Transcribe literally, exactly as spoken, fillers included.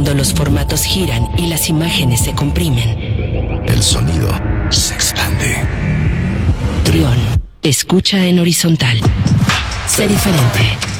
Cuando los formatos giran y las imágenes se comprimen, el sonido se expande. Trión, escucha en horizontal. Sé diferente.